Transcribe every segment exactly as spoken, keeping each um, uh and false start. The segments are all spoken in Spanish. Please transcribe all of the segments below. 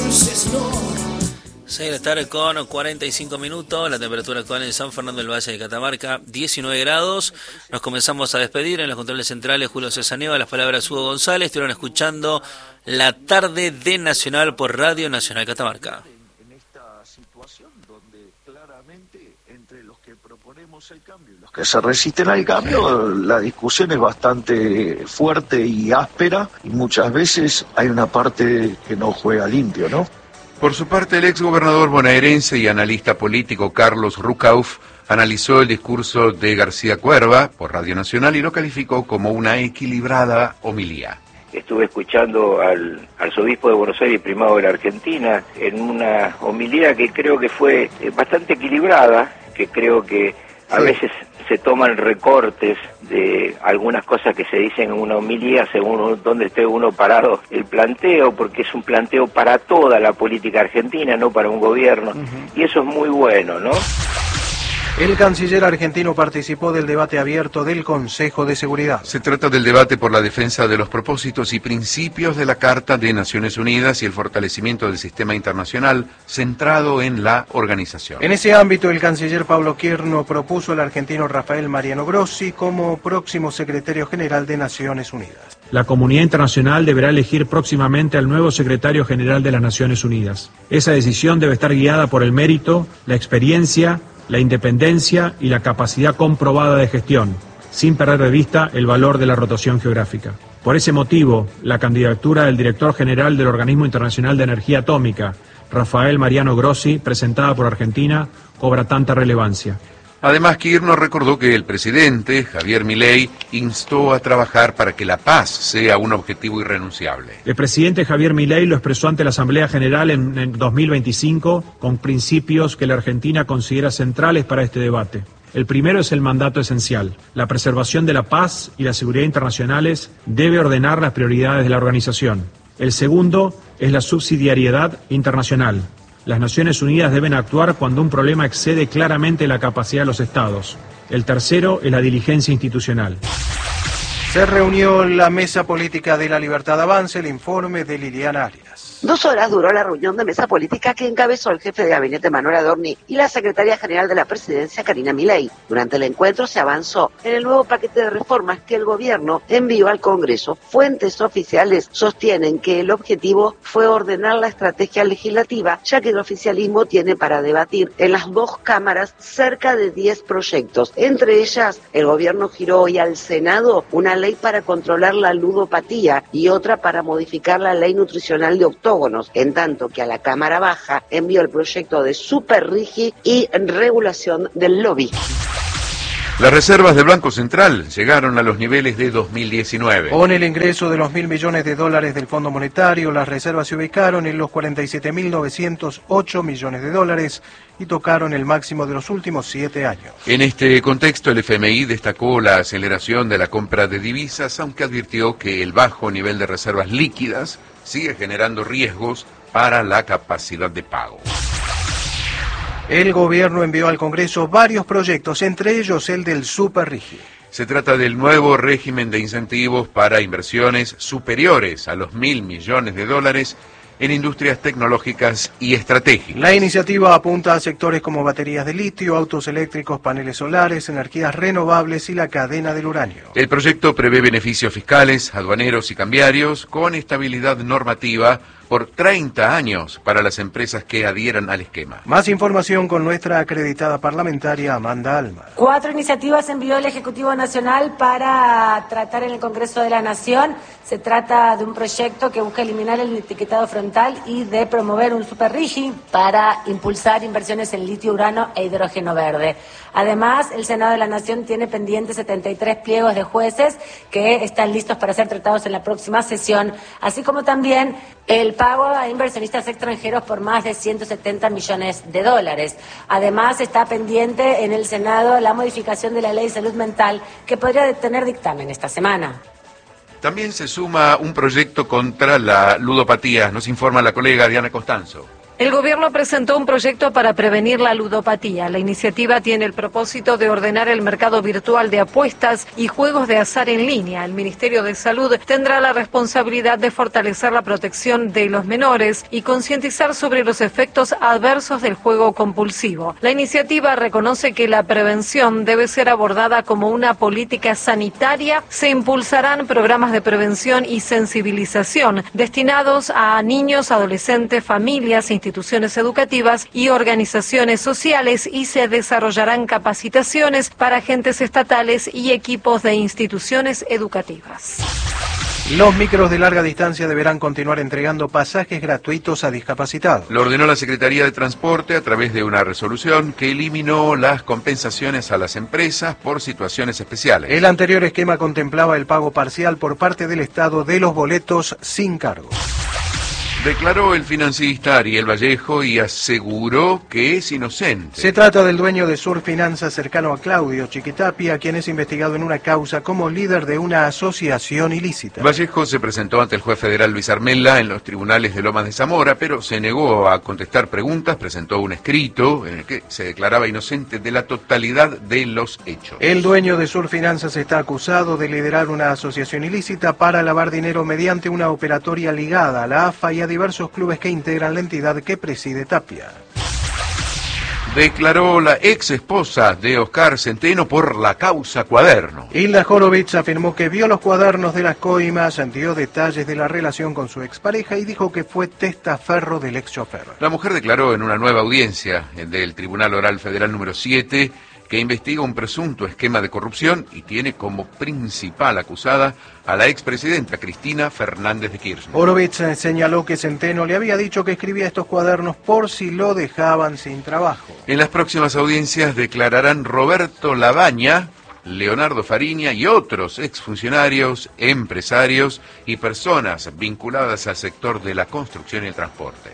seis de la tarde con cuarenta y cinco minutos, la temperatura actual en San Fernando del Valle de Catamarca, diecinueve grados. Nos comenzamos a despedir en los controles centrales, Julio César Nieva, las palabras Hugo González. Estuvieron escuchando La Tarde de Nacional por Radio Nacional Catamarca. En esta situación donde claramente entre los que proponemos el cambio y los que se resisten al cambio, la discusión es bastante fuerte y áspera, y muchas veces hay una parte que no juega limpio, ¿no? Por su parte, el exgobernador bonaerense y analista político Carlos Rucauf analizó el discurso de García Cuerva por Radio Nacional y lo calificó como una equilibrada homilía. Estuve escuchando al arzobispo de Buenos Aires y primado de la Argentina en una homilía que creo que fue bastante equilibrada, que creo que a sí. veces se toman recortes de algunas cosas que se dicen en una homilía según dónde esté uno parado el planteo, porque es un planteo para toda la política argentina, no para un gobierno, uh-huh. y eso es muy bueno, ¿no? El canciller argentino participó del debate abierto del Consejo de Seguridad. Se trata del debate por la defensa de los propósitos y principios de la Carta de Naciones Unidas y el fortalecimiento del sistema internacional centrado en la organización. En ese ámbito, el canciller Pablo Quierno propuso al argentino Rafael Mariano Grossi como próximo secretario general de Naciones Unidas. La comunidad internacional deberá elegir próximamente al nuevo secretario general de las Naciones Unidas. Esa decisión debe estar guiada por el mérito, la experiencia, la independencia y la capacidad comprobada de gestión, sin perder de vista el valor de la rotación geográfica. Por ese motivo, la candidatura del director general del Organismo Internacional de Energía Atómica, Rafael Mariano Grossi, presentada por Argentina, cobra tanta relevancia. Además, Quirno recordó que el presidente, Javier Milei, instó a trabajar para que la paz sea un objetivo irrenunciable. El presidente Javier Milei lo expresó ante la Asamblea General en, en dos mil veinticinco con principios que la Argentina considera centrales para este debate. El primero es el mandato esencial. La preservación de la paz y la seguridad internacionales debe ordenar las prioridades de la organización. El segundo es la subsidiariedad internacional. Las Naciones Unidas deben actuar cuando un problema excede claramente la capacidad de los Estados. El tercero es la diligencia institucional. Se reunió la Mesa Política de la Libertad Avanza, el informe de Liliana Arias. Dos horas duró la reunión de mesa política que encabezó el jefe de gabinete Manuel Adorni y la secretaria general de la presidencia Karina Milei. Durante el encuentro se avanzó en el nuevo paquete de reformas que el gobierno envió al Congreso. Fuentes oficiales sostienen que el objetivo fue ordenar la estrategia legislativa, ya que el oficialismo tiene para debatir en las dos cámaras cerca de diez proyectos. Entre ellas, el gobierno giró hoy al Senado una ley para controlar la ludopatía y otra para modificar la ley nutricional de octubre. En tanto que a la Cámara Baja envió el proyecto de Superrigi y regulación del lobby. Las reservas del Banco Central llegaron a los niveles de dos mil diecinueve. Con el ingreso de los mil millones de dólares del Fondo Monetario, las reservas se ubicaron en los cuarenta y siete mil novecientos ocho millones de dólares y tocaron el máximo de los últimos siete años. En este contexto, el F M I destacó la aceleración de la compra de divisas, aunque advirtió que el bajo nivel de reservas líquidas sigue generando riesgos para la capacidad de pago. El gobierno envió al Congreso varios proyectos, entre ellos el del Superrigi. Se trata del nuevo régimen de incentivos para inversiones superiores a los mil millones de dólares en industrias tecnológicas y estratégicas. La iniciativa apunta a sectores como baterías de litio, autos eléctricos, paneles solares, energías renovables y la cadena del uranio. El proyecto prevé beneficios fiscales, aduaneros y cambiarios con estabilidad normativa por treinta años para las empresas que adhieran al esquema. Más información con nuestra acreditada parlamentaria Amanda Alma. Cuatro iniciativas envió el Ejecutivo Nacional para tratar en el Congreso de la Nación. Se trata de un proyecto que busca eliminar el etiquetado frontal y de promover un superrigi para impulsar inversiones en litio, urano e hidrógeno verde. Además, el Senado de la Nación tiene pendientes setenta y tres pliegos de jueces que están listos para ser tratados en la próxima sesión, así como también el pago a inversionistas extranjeros por más de ciento setenta millones de dólares. Además, está pendiente en el Senado la modificación de la Ley de Salud Mental, que podría tener dictamen esta semana. También se suma un proyecto contra la ludopatía, nos informa la colega Diana Costanzo. El gobierno presentó un proyecto para prevenir la ludopatía. La iniciativa tiene el propósito de ordenar el mercado virtual de apuestas y juegos de azar en línea. El Ministerio de Salud tendrá la responsabilidad de fortalecer la protección de los menores y concientizar sobre los efectos adversos del juego compulsivo. La iniciativa reconoce que la prevención debe ser abordada como una política sanitaria. Se impulsarán programas de prevención y sensibilización destinados a niños, adolescentes, familias, instituciones educativas y organizaciones sociales, y se desarrollarán capacitaciones para agentes estatales y equipos de instituciones educativas. Los micros de larga distancia deberán continuar entregando pasajes gratuitos a discapacitados. Lo ordenó la Secretaría de Transporte a través de una resolución que eliminó las compensaciones a las empresas por situaciones especiales. El anterior esquema contemplaba el pago parcial por parte del Estado de los boletos sin cargo. Declaró el financista Ariel Vallejo y aseguró que es inocente. Se trata del dueño de Sur Finanzas, cercano a Claudio Chiquitapia, quien es investigado en una causa como líder de una asociación ilícita. Vallejo se presentó ante el juez federal Luis Armella en los tribunales de Lomas de Zamora, pero se negó a contestar preguntas, presentó un escrito en el que se declaraba inocente de la totalidad de los hechos. El dueño de Sur Finanzas está acusado de liderar una asociación ilícita para lavar dinero mediante una operatoria ligada a la A F A y a diversos clubes que integran la entidad que preside Tapia. Declaró la ex esposa de Oscar Centeno por la causa Cuaderno. Hilda Horowitz afirmó que vio los cuadernos de las coimas, dio detalles de la relación con su expareja y dijo que fue testaferro del ex chofer. La mujer declaró en una nueva audiencia del Tribunal Oral Federal número siete que investiga un presunto esquema de corrupción y tiene como principal acusada a la expresidenta Cristina Fernández de Kirchner. Horowitz señaló que Centeno le había dicho que escribía estos cuadernos por si lo dejaban sin trabajo. En las próximas audiencias declararán Roberto Labaña, Leonardo Fariña y otros exfuncionarios, empresarios y personas vinculadas al sector de la construcción y el transporte.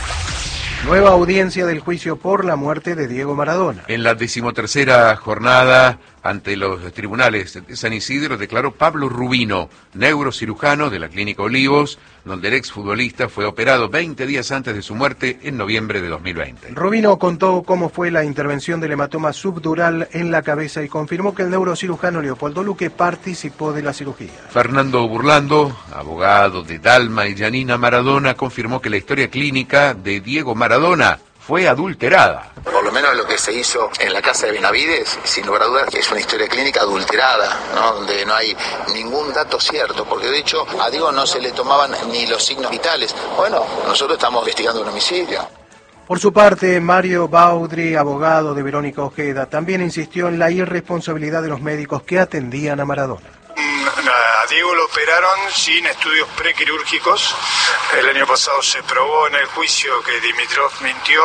Nueva audiencia del juicio por la muerte de Diego Maradona. En la decimotercera jornada ante los tribunales de San Isidro declaró Pablo Rubino, neurocirujano de la Clínica Olivos, donde el exfutbolista fue operado veinte días antes de su muerte en noviembre de dos mil veinte. Rubino contó cómo fue la intervención del hematoma subdural en la cabeza y confirmó que el neurocirujano Leopoldo Luque participó de la cirugía. Fernando Burlando, abogado de Dalma y Janina Maradona, confirmó que la historia clínica de Diego Maradona fue adulterada. Por lo menos lo que se hizo en la casa de Benavides, sin lugar a dudas, es una historia clínica adulterada, ¿no? Donde no hay ningún dato cierto, porque de hecho a Diego no se le tomaban ni los signos vitales. Bueno, nosotros estamos investigando un homicidio. Por su parte, Mario Baudry, abogado de Verónica Ojeda, también insistió en la irresponsabilidad de los médicos que atendían a Maradona. A Diego lo operaron sin estudios prequirúrgicos. El año pasado se probó en el juicio que Dimitrov mintió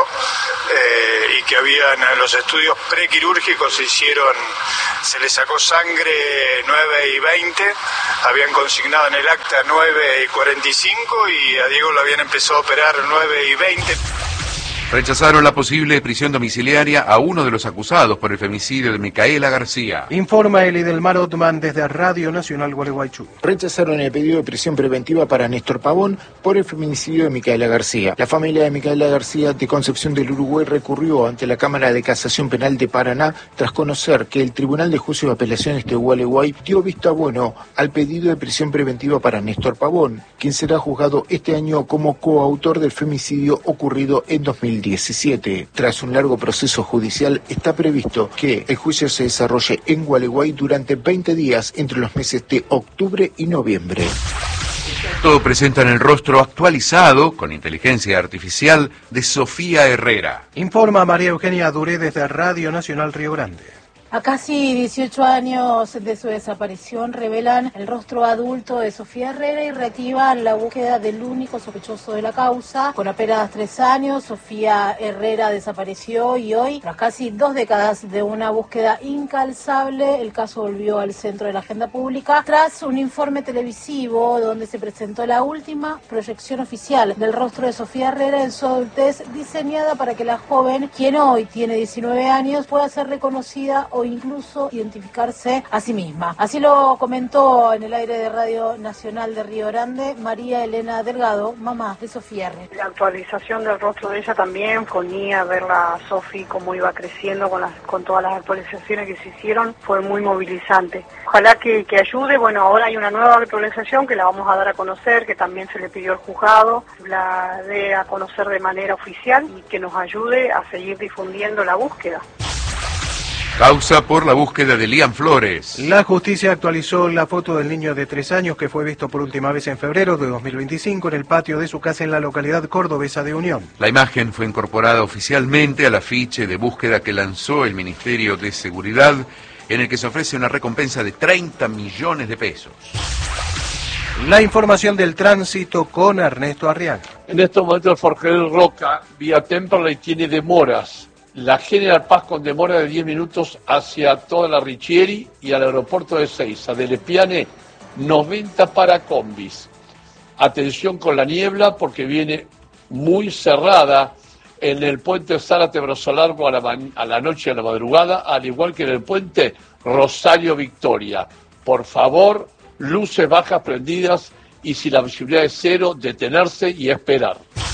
eh, y que habían los estudios prequirúrgicos se hicieron, se le sacó sangre nueve y veinte, habían consignado en el acta nueve y cuarenta y cinco y a Diego lo habían empezado a operar nueve y veinte. Rechazaron la posible prisión domiciliaria a uno de los acusados por el femicidio de Micaela García. Informa Elidelmar Otman desde Radio Nacional Gualeguaychú. Rechazaron el pedido de prisión preventiva para Néstor Pavón por el feminicidio de Micaela García. La familia de Micaela García de Concepción del Uruguay recurrió ante la Cámara de Casación Penal de Paraná tras conocer que el Tribunal de Juicio de Apelaciones de Gualeguay dio visto bueno al pedido de prisión preventiva para Néstor Pavón, quien será juzgado este año como coautor del femicidio ocurrido en dos mil diecisiete. Tras un largo proceso judicial, está previsto que el juicio se desarrolle en Gualeguay durante veinte días entre los meses de octubre y noviembre. Todo presentan el rostro actualizado con inteligencia artificial de Sofía Herrera. Informa María Eugenia Duré desde Radio Nacional Río Grande. A casi dieciocho años de su desaparición revelan el rostro adulto de Sofía Herrera y reactivan la búsqueda del único sospechoso de la causa. Con apenas tres años, Sofía Herrera desapareció y hoy, tras casi dos décadas de una búsqueda incalzable, el caso volvió al centro de la agenda pública tras un informe televisivo donde se presentó la última proyección oficial del rostro de Sofía Herrera en su adultez, diseñada para que la joven, quien hoy tiene diecinueve años, pueda ser reconocida o incluso identificarse a sí misma. Así lo comentó en el aire de Radio Nacional de Río Grande María Elena Delgado, mamá de Sofía R. La actualización del rostro de ella también, ponía a verla a Sofi cómo iba creciendo con, las, con todas las actualizaciones que se hicieron, fue muy movilizante. Ojalá que, que ayude. Bueno, ahora hay una nueva actualización que la vamos a dar a conocer, que también se le pidió al juzgado, la dé a conocer de manera oficial y que nos ayude a seguir difundiendo la búsqueda. Causa por la búsqueda de Liam Flores. La justicia actualizó la foto del niño de tres años que fue visto por última vez en febrero de dos mil veinticinco en el patio de su casa en la localidad cordobesa de Unión. La imagen fue incorporada oficialmente al afiche de búsqueda que lanzó el Ministerio de Seguridad, en el que se ofrece una recompensa de treinta millones de pesos. La información del tránsito con Ernesto Arriaga. En estos momentos el Forjel Roca, vía Temperley, tiene demoras. La General Paz con demora de diez minutos hacia toda la Richieri y al aeropuerto de Seiza. De Lepiane, noventa para combis. Atención con la niebla porque viene muy cerrada en el puente Zárate Brazo Largo a la, a la noche y a la madrugada, al igual que en el puente Rosario Victoria. Por favor, luces bajas prendidas y si la visibilidad es cero, detenerse y esperar.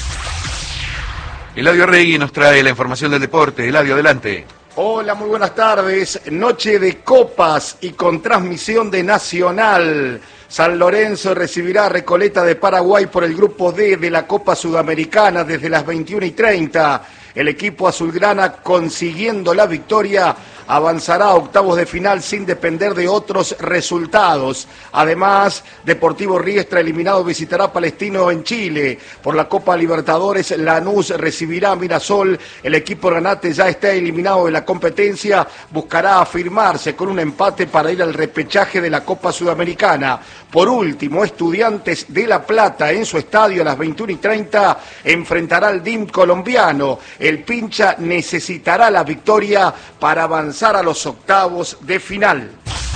Eladio Regui nos trae la información del deporte. Eladio, adelante. Hola, muy buenas tardes. Noche de copas y con transmisión de Nacional. San Lorenzo recibirá a Recoleta de Paraguay por el grupo D de la Copa Sudamericana desde las veintiuna y treinta. El equipo azulgrana, consiguiendo la victoria, avanzará a octavos de final sin depender de otros resultados. Además, Deportivo Riestra, eliminado, visitará Palestino en Chile. Por la Copa Libertadores, Lanús recibirá a Mirasol. El equipo granate ya está eliminado de la competencia. Buscará afirmarse con un empate para ir al repechaje de la Copa Sudamericana. Por último, Estudiantes de La Plata, en su estadio a las veintiuna y treinta, enfrentará al D I M colombiano. El Pincha necesitará la victoria para avanzar a los octavos de final.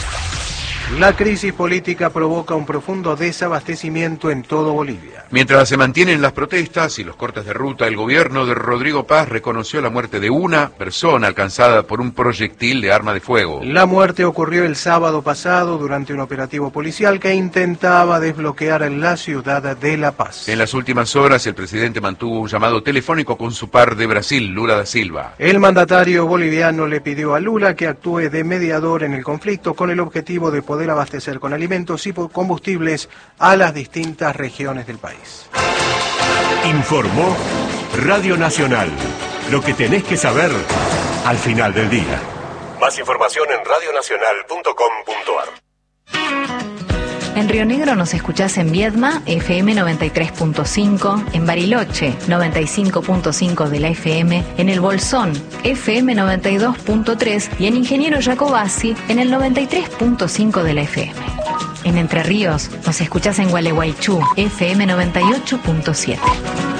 La crisis política provoca un profundo desabastecimiento en todo Bolivia. Mientras se mantienen las protestas y los cortes de ruta, el gobierno de Rodrigo Paz reconoció la muerte de una persona alcanzada por un proyectil de arma de fuego. La muerte ocurrió el sábado pasado durante un operativo policial que intentaba desbloquear la ciudad de La Paz. En las últimas horas, el presidente mantuvo un llamado telefónico con su par de Brasil, Lula da Silva. El mandatario boliviano le pidió a Lula que actúe de mediador en el conflicto con el objetivo de poder abastecer con alimentos y combustibles a las distintas regiones del país. Informó Radio Nacional. Lo que tenés que saber al final del día. Más información en radio nacional punto com punto ar. En Río Negro nos escuchás en Viedma, F M noventa y tres punto cinco, en Bariloche, noventa y cinco punto cinco de la F M, en El Bolsón, F M noventa y dos punto tres y en Ingeniero Jacobasi, en el noventa y tres punto cinco de la F M. En Entre Ríos nos escuchás en Gualeguaychú, F M noventa y ocho punto siete.